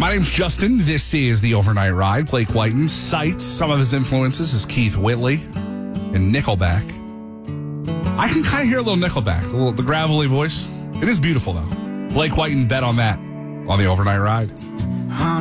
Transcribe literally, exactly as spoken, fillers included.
My name's Justin. This is The Overnight Ride. Blake Whiten cites some of his influences as Keith Whitley and Nickelback. I can kind of hear a little Nickelback, the, little, the gravelly voice. It is beautiful, though. Blake Whiten bet on that on The Overnight Ride.